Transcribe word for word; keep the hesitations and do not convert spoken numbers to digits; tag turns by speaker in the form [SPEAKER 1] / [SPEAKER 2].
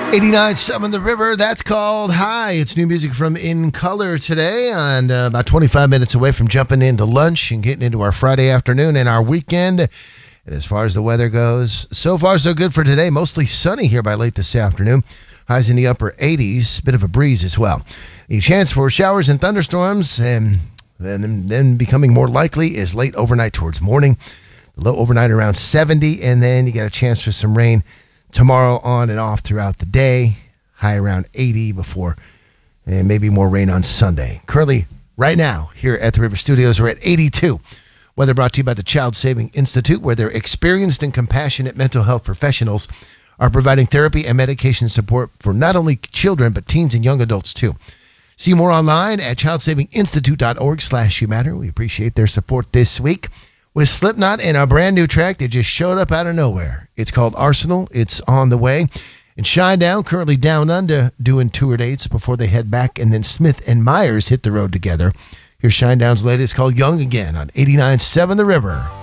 [SPEAKER 1] eighty-nine point seven The River, that's called High. It's new music from In Color today, and uh, about twenty-five minutes away from jumping into lunch and getting into our Friday afternoon and our weekend. And as far as the weather goes, so far so good for today. Mostly sunny here by late this afternoon. Highs in the upper eighties, bit of a breeze as well. The chance for showers and thunderstorms, and then, then becoming more likely is late overnight towards morning. Low overnight around seventy, and then you got a chance for some rain tomorrow on and off throughout the day. High around eighty before, and maybe more rain on Sunday. Currently, right now, here at the River Studios, we're at eighty-two. Weather brought to you by the Child Saving Institute, where their experienced and compassionate mental health professionals are providing therapy and medication support for not only children, but teens and young adults, too. See more online at child saving institute dot org slash you matter. We appreciate their support this week with Slipknot and a brand new track that just showed up out of nowhere. It's called Arsenal. It's on the way. And Shinedown, currently down under, doing tour dates before they head back. And then Smith and Myers hit the road together. Here's Shinedown's latest, called Young Again on eighty-nine point seven The River.